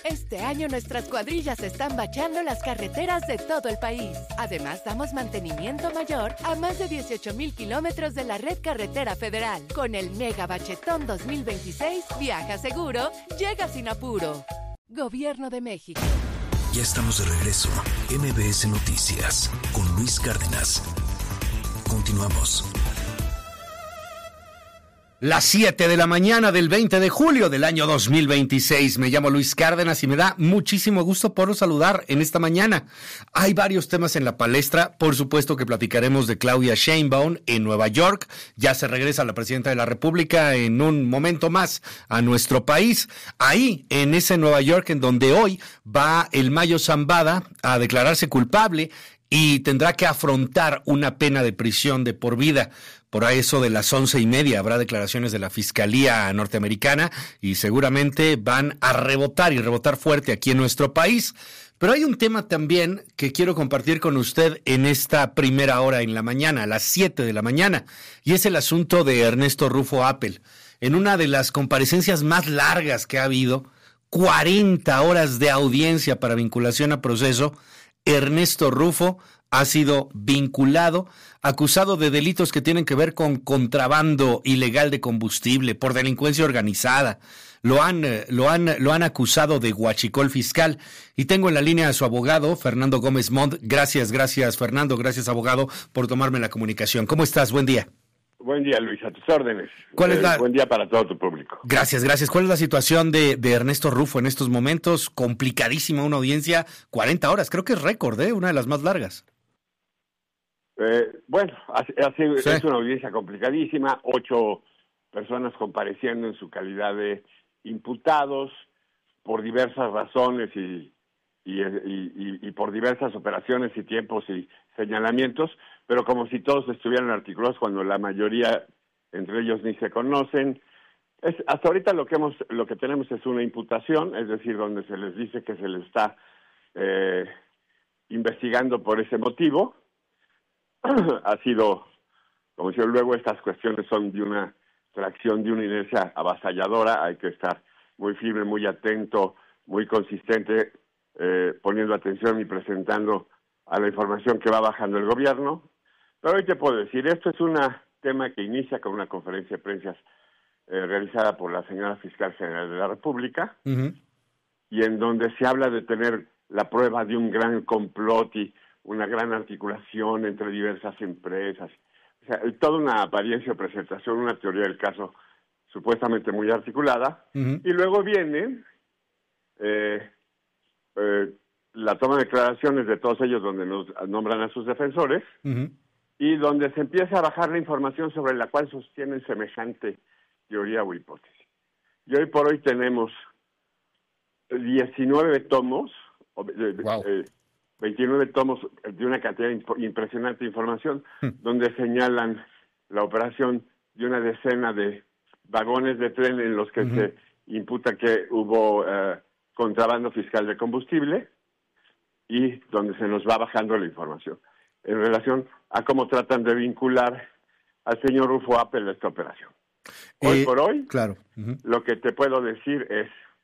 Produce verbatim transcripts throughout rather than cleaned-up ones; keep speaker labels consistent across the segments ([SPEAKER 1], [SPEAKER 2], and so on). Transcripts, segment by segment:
[SPEAKER 1] Este año nuestras cuadrillas están bachando las carreteras de todo el país. Además, damos mantenimiento mayor a más de dieciocho mil kilómetros de la red carretera federal. Con el Mega Bachetón dos mil veintiséis, viaja seguro, llega sin apuro. Gobierno de México.
[SPEAKER 2] Ya estamos de regreso. M B S Noticias con Luis Cárdenas. Continuamos.
[SPEAKER 3] Las siete de la mañana del veinte de julio del año dos mil veintiséis. Me llamo Luis Cárdenas y me da muchísimo gusto poderlos saludar en esta mañana. Hay varios temas en la palestra. Por supuesto que platicaremos de Claudia Sheinbaum en Nueva York. Ya se regresa la presidenta de la República en un momento más a nuestro país. Ahí, en ese Nueva York, en donde hoy va el Mayo Zambada a declararse culpable y tendrá que afrontar una pena de prisión de por vida. Por eso de las once y media habrá declaraciones de la Fiscalía norteamericana y seguramente van a rebotar y rebotar fuerte aquí en nuestro país. Pero hay un tema también que quiero compartir con usted en esta primera hora en la mañana, a las siete de la mañana, y es el asunto de Ernesto Rufo Appel. En una de las comparecencias más largas que ha habido, cuarenta horas de audiencia para vinculación a proceso, Ernesto Rufo ha sido vinculado, acusado de delitos que tienen que ver con contrabando ilegal de combustible, por delincuencia organizada. Lo han, lo han, lo han acusado de huachicol fiscal. Y tengo en la línea a su abogado, Fernando Gómez Montt. Gracias, gracias, Fernando. Gracias, abogado, por tomarme la comunicación. ¿Cómo estás? Buen día.
[SPEAKER 4] Buen día, Luis, a tus órdenes.
[SPEAKER 3] ¿Cuál es la...
[SPEAKER 4] Buen día para todo tu público.
[SPEAKER 3] Gracias, gracias. ¿Cuál es la situación de, de Ernesto Rufo en estos momentos? Complicadísima una audiencia, cuarenta horas, creo que es récord, ¿eh? Una de las más largas.
[SPEAKER 4] Eh, bueno, hace, hace,
[SPEAKER 3] Sí.
[SPEAKER 4] es una audiencia complicadísima, ocho personas compareciendo en su calidad de imputados por diversas razones y, y, y, y, y por diversas operaciones y tiempos y señalamientos, pero como si todos estuvieran articulados cuando la mayoría entre ellos ni se conocen. Es, hasta ahorita lo que hemos, lo que tenemos es una imputación, es decir, donde se les dice que se les está eh, investigando por ese motivo. Ha sido, como decía, luego estas cuestiones son de una tracción, de una inercia avasalladora, hay que estar muy firme, muy atento, muy consistente, eh, poniendo atención y presentando a la información que va bajando el gobierno. Pero hoy te puedo decir, esto es un tema que inicia con una conferencia de prensa eh, realizada por la señora Fiscal General de la República, uh-huh. y en donde se habla de tener la prueba de un gran complot y una gran articulación entre diversas empresas. O sea, toda una apariencia de presentación, una teoría del caso supuestamente muy articulada, uh-huh. y luego viene eh, eh, la toma de declaraciones de todos ellos donde nos nombran a sus defensores, uh-huh. y donde se empieza a bajar la información sobre la cual sostienen semejante teoría o hipótesis. Y hoy por hoy tenemos diecinueve tomos, wow. eh, veintinueve tomos de una cantidad impresionante de información, hmm. donde señalan la operación de una decena de vagones de tren en los que uh-huh. se imputa que hubo uh, contrabando fiscal de combustible, y donde se nos va bajando la información en relación a cómo tratan de vincular al señor Rufo Appel a esta operación. Hoy eh, por hoy,
[SPEAKER 3] claro. uh-huh.
[SPEAKER 4] lo que te puedo decir es,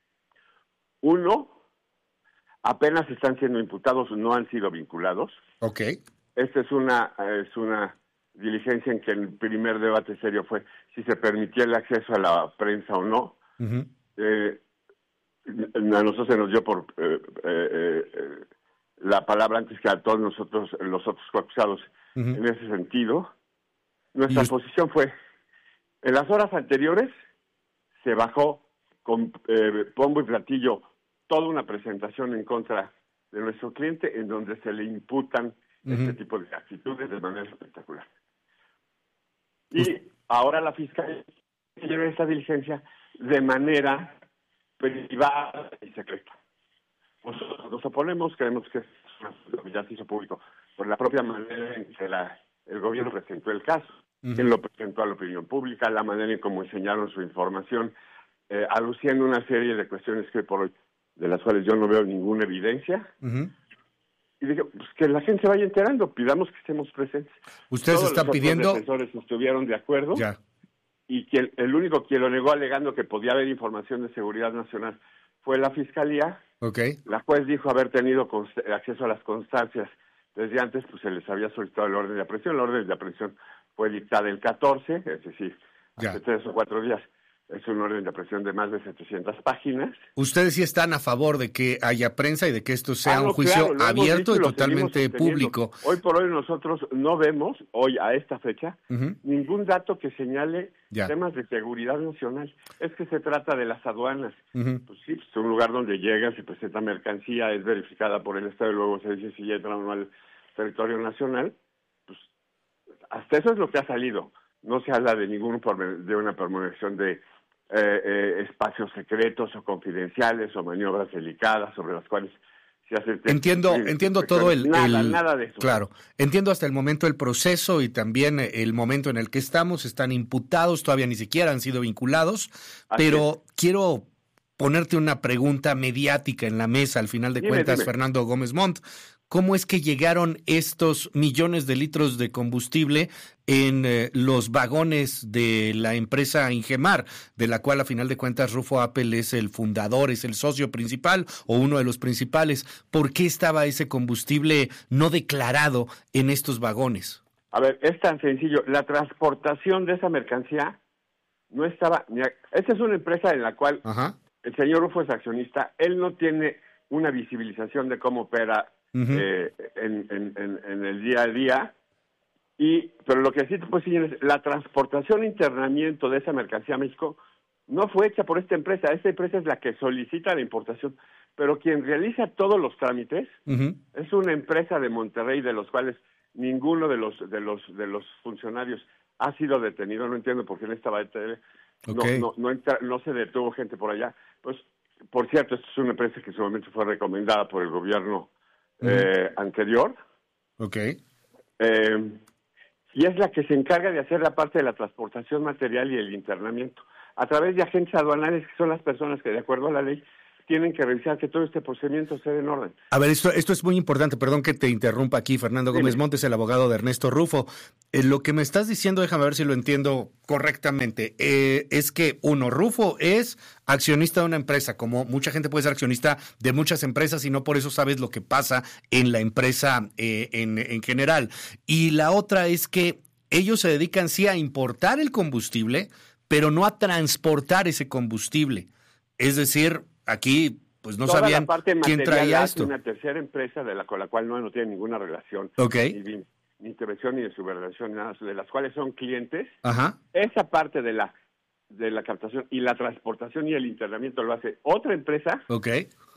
[SPEAKER 4] uno, apenas están siendo imputados, no han sido vinculados.
[SPEAKER 3] Okay.
[SPEAKER 4] Esta es una es una diligencia en que el primer debate serio fue si se permitía el acceso a la prensa o no. Uh-huh. Eh, a nosotros se nos dio por eh, eh, eh, la palabra antes que a todos nosotros, los otros acusados, uh-huh. en ese sentido. Nuestra y... posición fue, en las horas anteriores se bajó con eh, pombo y platillo toda una presentación en contra de nuestro cliente en donde se le imputan uh-huh. este tipo de actitudes de manera espectacular. Y uh-huh. ahora la Fiscalía lleva esta diligencia de manera privada y secreta. Nosotros nos oponemos, creemos que ya se hizo público por la propia manera en que la, el gobierno presentó el caso, uh-huh. quien lo presentó a la opinión pública, la manera en cómo enseñaron su información, eh, aluciendo una serie de cuestiones que por hoy de las cuales yo no veo ninguna evidencia, uh-huh. y dije, pues que la gente se vaya enterando, pidamos que estemos presentes.
[SPEAKER 3] Ustedes
[SPEAKER 4] Todos
[SPEAKER 3] están
[SPEAKER 4] los
[SPEAKER 3] pidiendo...
[SPEAKER 4] Los defensores estuvieron de acuerdo,
[SPEAKER 3] ya.
[SPEAKER 4] y quien, el único quien lo negó alegando que podía haber información de seguridad nacional fue la Fiscalía,
[SPEAKER 3] Okay.
[SPEAKER 4] La juez dijo haber tenido const- acceso a las constancias desde antes, pues se les había solicitado el orden de aprehensión. La orden de aprehensión fue dictada el catorce, es decir,
[SPEAKER 3] Ya.
[SPEAKER 4] hace tres o cuatro días. Es un orden de aprehensión de más de setecientas páginas.
[SPEAKER 3] Ustedes sí están a favor de que haya prensa y de que esto sea
[SPEAKER 4] Ah, no,
[SPEAKER 3] un juicio
[SPEAKER 4] claro, lo hemos
[SPEAKER 3] abierto
[SPEAKER 4] dicho
[SPEAKER 3] y
[SPEAKER 4] lo
[SPEAKER 3] totalmente
[SPEAKER 4] seguimos sosteniendo.
[SPEAKER 3] público.
[SPEAKER 4] Hoy por hoy nosotros no vemos, hoy a esta fecha,
[SPEAKER 3] Uh-huh.
[SPEAKER 4] ningún dato que señale
[SPEAKER 3] Ya.
[SPEAKER 4] temas de seguridad nacional. Es que se trata de las aduanas.
[SPEAKER 3] Uh-huh.
[SPEAKER 4] Pues sí, pues, es un lugar donde llega, se presenta mercancía, es verificada por el Estado y luego se dice si ya entra o no al territorio nacional. Pues hasta eso es lo que ha salido. No se habla de ningún pormen- de una promulgación de eh, eh, espacios secretos o confidenciales o maniobras delicadas sobre las cuales se hace...
[SPEAKER 3] Entiendo, entiendo todo el,
[SPEAKER 4] Nada,
[SPEAKER 3] el-
[SPEAKER 4] nada de eso.
[SPEAKER 3] Claro, entiendo hasta el momento el proceso y también el momento en el que estamos. Están imputados, todavía ni siquiera han sido vinculados,
[SPEAKER 4] Así
[SPEAKER 3] pero quiero ponerte una pregunta mediática en la mesa. Al final de
[SPEAKER 4] Dime,
[SPEAKER 3] cuentas,
[SPEAKER 4] dime.
[SPEAKER 3] Fernando Gómez Montt, ¿cómo es que llegaron estos millones de litros de combustible en eh, los vagones de la empresa Ingemar, de la cual a final de cuentas Rufo Appel es el fundador, es el socio principal o uno de los principales? ¿Por qué estaba ese combustible no declarado en estos vagones?
[SPEAKER 4] A ver, es tan sencillo. La transportación de esa mercancía no estaba... ni a- Esta es una empresa en la cual
[SPEAKER 3] Ajá.
[SPEAKER 4] el señor Rufo es accionista. Él no tiene una visibilización de cómo opera
[SPEAKER 3] Ujú.
[SPEAKER 4] eh, en, en, en, en el día a día. Y, pero lo que sí te puedo decir es la transportación e internamiento de esa mercancía a México no fue hecha por esta empresa. Esta empresa es la que solicita la importación, pero quien realiza todos los trámites
[SPEAKER 3] Ujú.
[SPEAKER 4] es una empresa de Monterrey, de los cuales ninguno de los de los de los funcionarios ha sido detenido. No entiendo por qué en esta B T L no,
[SPEAKER 3] Ok.
[SPEAKER 4] no, no, entra- no se detuvo gente por allá. Pues, por cierto, esta es una empresa que en su momento fue recomendada por el gobierno eh, anterior.
[SPEAKER 3] Ok.
[SPEAKER 4] Eh, y es la que se encarga de hacer la parte de la transportación material y el internamiento a través de agentes aduanales, que son las personas que, de acuerdo a la ley, tienen que revisar que todo este procedimiento se dé en orden.
[SPEAKER 3] A ver, esto, esto es muy importante, perdón que te interrumpa aquí, Fernando
[SPEAKER 4] Dime.
[SPEAKER 3] Gómez Montes, el abogado de Ernesto Rufo. Eh, lo que me estás diciendo, déjame ver si lo entiendo correctamente, eh, es que uno, Rufo es accionista de una empresa, como mucha gente puede ser accionista de muchas empresas y no por eso sabes lo que pasa en la empresa eh, en, en general. Y la otra es que ellos se dedican sí a importar el combustible, pero no a transportar ese combustible. Es decir, aquí pues no
[SPEAKER 4] Toda
[SPEAKER 3] sabían
[SPEAKER 4] la parte
[SPEAKER 3] quién
[SPEAKER 4] material
[SPEAKER 3] traía
[SPEAKER 4] la
[SPEAKER 3] esto.
[SPEAKER 4] hace una tercera empresa de la, con la cual no, no tiene ninguna relación,
[SPEAKER 3] Ok.
[SPEAKER 4] ni, de- ni intervención ni de subordinación, nada, de las cuales son clientes.
[SPEAKER 3] Ajá.
[SPEAKER 4] Esa parte de la de la captación y la transportación y el internamiento lo hace otra empresa.
[SPEAKER 3] Ok.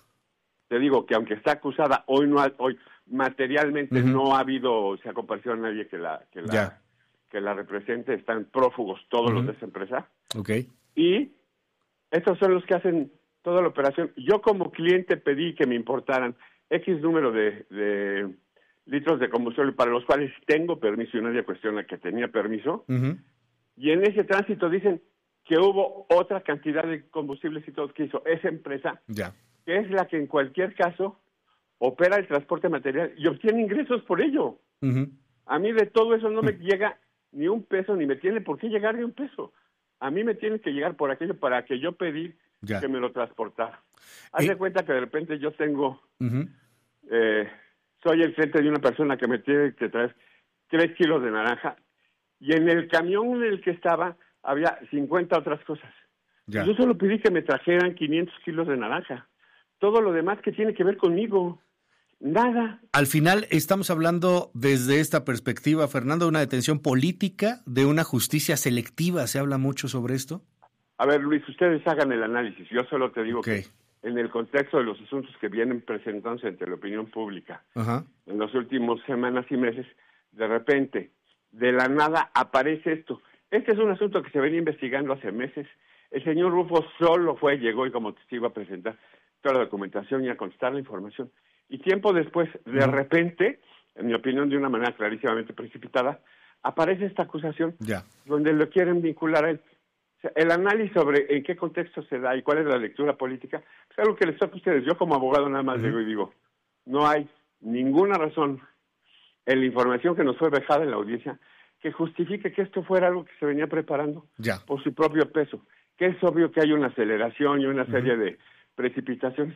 [SPEAKER 4] Te digo que aunque está acusada, hoy no ha- hoy materialmente
[SPEAKER 3] Ujú.
[SPEAKER 4] no ha habido, se ha comparecido a nadie que la que la
[SPEAKER 3] Ya.
[SPEAKER 4] que la represente, están prófugos todos los
[SPEAKER 3] Ujú.
[SPEAKER 4] de esa empresa.
[SPEAKER 3] Ok.
[SPEAKER 4] Y estos son los que hacen toda la operación. Yo como cliente pedí que me importaran X número de, de litros de combustible para los cuales tengo permiso y nadie cuestiona que tenía permiso.
[SPEAKER 3] Ujú.
[SPEAKER 4] Y en ese tránsito dicen que hubo otra cantidad de combustibles y todo que hizo esa empresa,
[SPEAKER 3] Ya.
[SPEAKER 4] que es la que en cualquier caso opera el transporte material y obtiene ingresos por ello.
[SPEAKER 3] Ujú.
[SPEAKER 4] A mí de todo eso no me llega ni un peso, ni me tiene por qué llegar ni un peso. A mí me tiene que llegar por aquello para que yo pedí
[SPEAKER 3] Ya.
[SPEAKER 4] que me lo transportara. Haz
[SPEAKER 3] Y-
[SPEAKER 4] de cuenta que de repente yo tengo,
[SPEAKER 3] Ujú.
[SPEAKER 4] eh, soy el cliente de una persona que me tiene que traer tres kilos de naranja y en el camión en el que estaba había cincuenta otras cosas.
[SPEAKER 3] Ya.
[SPEAKER 4] Yo solo pedí que me trajeran quinientos kilos de naranja. Todo lo demás que tiene que ver conmigo, nada.
[SPEAKER 3] Al final estamos hablando desde esta perspectiva, Fernando, de una detención política, de una justicia selectiva. ¿Se habla mucho sobre esto?
[SPEAKER 4] A ver, Luis, ustedes hagan el análisis. Yo solo te digo
[SPEAKER 3] Ok.
[SPEAKER 4] que en el contexto de los asuntos que vienen presentándose ante la opinión pública
[SPEAKER 3] Ajá.
[SPEAKER 4] en las últimas semanas y meses, de repente, de la nada, aparece esto. Este es un asunto que se venía investigando hace meses. El señor Rufo solo fue, llegó y como testigo a presentar toda la documentación y a contestar la información. Y tiempo después, de
[SPEAKER 3] Ujú.
[SPEAKER 4] repente, en mi opinión de una manera clarísimamente precipitada, aparece esta acusación
[SPEAKER 3] Ya.
[SPEAKER 4] donde lo quieren vincular a él. O sea, el análisis sobre en qué contexto se da y cuál es la lectura política es algo que les toca a ustedes. Yo como abogado nada más
[SPEAKER 3] Ujú.
[SPEAKER 4] digo y digo, no hay ninguna razón en la información que nos fue dejada en la audiencia que justifique que esto fuera algo que se venía preparando
[SPEAKER 3] Ya.
[SPEAKER 4] por su propio peso. Que es obvio que hay una aceleración y una serie de precipitaciones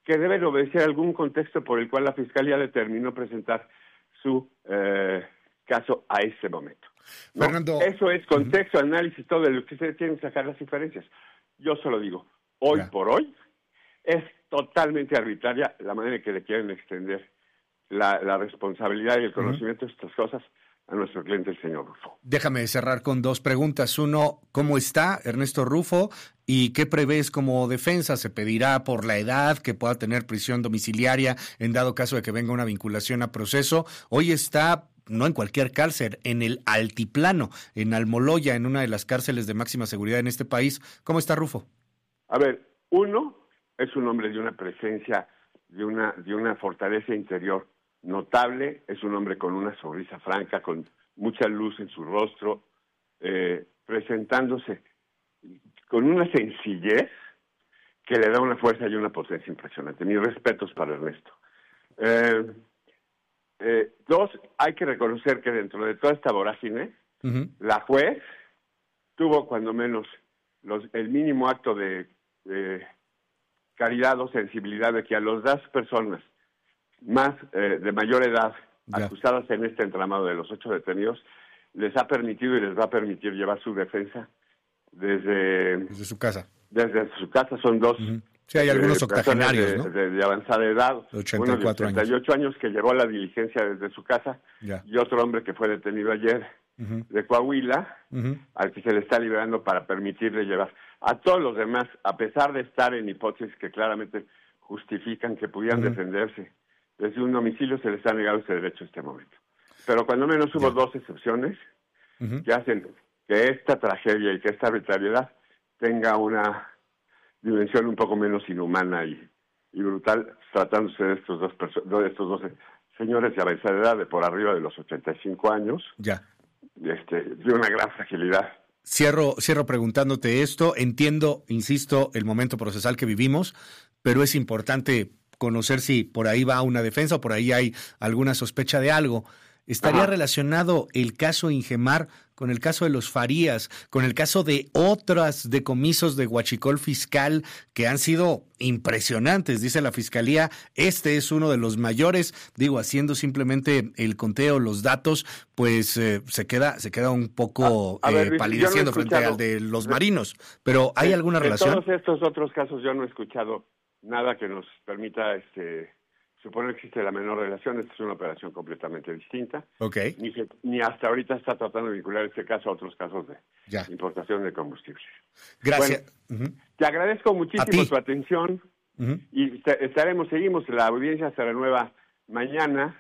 [SPEAKER 4] que deben obedecer algún contexto por el cual la Fiscalía determinó presentar su eh, caso a este momento. ¿No?
[SPEAKER 3] Fernando,
[SPEAKER 4] eso es contexto, uh-huh. análisis, todo de lo que ustedes tienen que sacar las diferencias. Yo solo digo, hoy yeah. por hoy es totalmente arbitraria la manera en que le quieren extender la, la responsabilidad y el conocimiento uh-huh. de estas cosas a nuestro cliente, el señor Rufo.
[SPEAKER 3] Déjame cerrar con dos preguntas. Uno, ¿cómo está Ernesto Rufo? ¿Y qué prevés como defensa? ¿Se pedirá por la edad que pueda tener prisión domiciliaria en dado caso de que venga una vinculación a proceso? Hoy está, no en cualquier cárcel, en el Altiplano, en Almoloya, en una de las cárceles de máxima seguridad en este país. ¿Cómo está Rufo?
[SPEAKER 4] A ver, uno, es un hombre de una presencia, de una, de una fortaleza interior notable, es un hombre con una sonrisa franca, con mucha luz en su rostro, eh, presentándose con una sencillez que le da una fuerza y una potencia impresionante. Mis respetos para Ernesto. Eh, eh, dos, hay que reconocer que dentro de toda esta vorágine, uh-huh. la juez tuvo cuando menos los, el mínimo acto de, de caridad o sensibilidad de que a las dos personas más eh, de mayor edad yeah. acusadas en este entramado de los ocho detenidos, les ha permitido y les va a permitir llevar su defensa desde,
[SPEAKER 3] desde su casa.
[SPEAKER 4] Desde su casa son dos. Uh-huh.
[SPEAKER 3] Sí, hay algunos octogenarios,
[SPEAKER 4] de,
[SPEAKER 3] ¿no?
[SPEAKER 4] De, de avanzada edad.
[SPEAKER 3] ochenta y cuatro
[SPEAKER 4] uno de ochenta y ocho años. años que llevó la diligencia desde su casa
[SPEAKER 3] yeah.
[SPEAKER 4] y otro hombre que fue detenido ayer uh-huh. de Coahuila, uh-huh. al que se le está liberando para permitirle llevar. A todos los demás, a pesar de estar en hipótesis que claramente justifican que pudieran uh-huh. defenderse desde un domicilio, se les ha negado ese derecho en este momento. Pero cuando menos hubo yeah. dos excepciones uh-huh. que hacen que esta tragedia y que esta arbitrariedad tenga una dimensión un poco menos inhumana y, y brutal, tratándose de estos dos perso- de estos dos señores de avanzada edad, de por arriba de los ochenta y cinco años,
[SPEAKER 3] ya.
[SPEAKER 4] este, de una gran fragilidad.
[SPEAKER 3] Cierro, cierro preguntándote esto. Entiendo, insisto, el momento procesal que vivimos, pero es importante conocer si por ahí va una defensa o por ahí hay alguna sospecha de algo. ¿Estaría Ajá. relacionado el caso Ingemar con el caso de los Farías, con el caso de otras decomisos de huachicol fiscal que han sido impresionantes? Dice la Fiscalía, este es uno de los mayores. Digo, haciendo simplemente el conteo, los datos, pues eh, se queda se queda un poco a, a ver, eh, palideciendo no frente al de los marinos. Pero ¿hay
[SPEAKER 4] de,
[SPEAKER 3] alguna
[SPEAKER 4] de
[SPEAKER 3] relación?
[SPEAKER 4] En todos estos otros casos yo no he escuchado nada que nos permita este suponer que existe la menor relación. Esta es una operación completamente distinta.
[SPEAKER 3] Okay.
[SPEAKER 4] Ni, se, ni hasta ahorita está tratando de vincular este caso a otros casos de
[SPEAKER 3] ya.
[SPEAKER 4] importación de combustibles.
[SPEAKER 3] Gracias.
[SPEAKER 4] Bueno, uh-huh. Te agradezco muchísimo tu atención uh-huh. y estaremos, seguimos, la audiencia se renueva mañana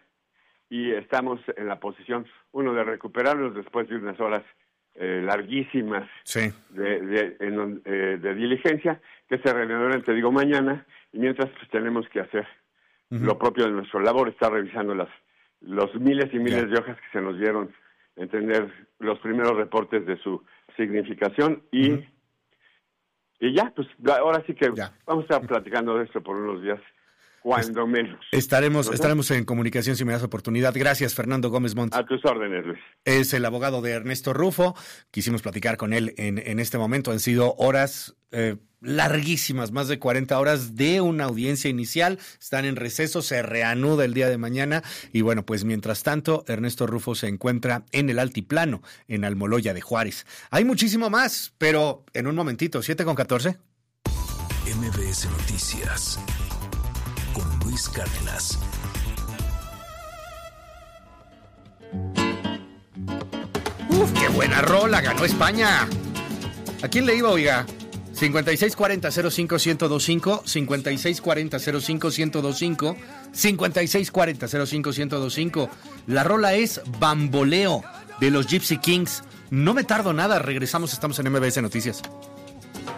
[SPEAKER 4] y estamos en la posición, uno, de recuperarnos después de unas horas eh, larguísimas
[SPEAKER 3] sí.
[SPEAKER 4] de, de, en, eh, de diligencia, que se reanudarán, te digo, mañana, y mientras pues tenemos que hacer Uh-huh. lo propio de nuestra labor, está revisando las los miles y miles yeah. de hojas que se nos dieron, entender los primeros reportes de su significación y uh-huh. y ya, pues ahora sí que yeah. vamos a estar platicando de esto por unos días, cuando es, menos.
[SPEAKER 3] Estaremos ¿no? estaremos en comunicación si me das oportunidad. Gracias, Fernando Gómez Montt.
[SPEAKER 4] A tus órdenes, Luis.
[SPEAKER 3] Es el abogado de Ernesto Rufo. Quisimos platicar con él en, en este momento. Han sido horas eh, larguísimas, más de cuarenta horas de una audiencia inicial. Están en receso, se reanuda el día de mañana. Y bueno, pues mientras tanto, Ernesto Rufo se encuentra en el Altiplano, en Almoloya de Juárez. Hay muchísimo más, pero en un momentito, siete con catorce.
[SPEAKER 2] M B S Noticias con Luis Cárdenas.
[SPEAKER 3] ¡Uf, qué buena rola! ¡Ganó España! ¿A quién le iba, oiga? cincuenta y seis cuarenta cero cinco uno cero dos cinco, cincuenta y seis cuarenta cero cinco uno cero dos cinco, cincuenta y seis cuarenta cero cinco uno cero dos cinco. La rola es Bamboleo, de los Gypsy Kings. No me tardo nada, regresamos, estamos en M B S Noticias.